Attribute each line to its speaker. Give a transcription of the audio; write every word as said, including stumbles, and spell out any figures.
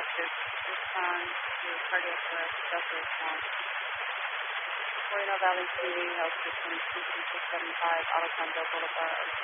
Speaker 1: doctor. Respond to cardiac arrest, doctor response. Moreno Valley Community Health System, two three six seven five, Alejandro Boulevard,